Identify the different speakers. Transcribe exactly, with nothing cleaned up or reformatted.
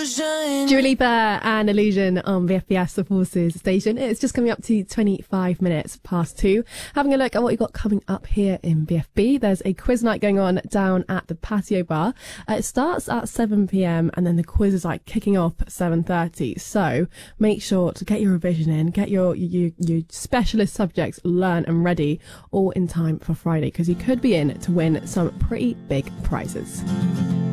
Speaker 1: Dua Lipa and Illusion on V F B S, the Forces station. It's just coming up to twenty-five minutes past two. Having a look at what we've got coming up here in B F B. There's a quiz night going on down at the Patio Bar. Uh, it starts at seven p.m. and then the quiz is like kicking off at seven thirty. So make sure to get your revision in, get your, your, your specialist subjects learned and ready all in time for Friday, because you could be in to win some pretty big prizes.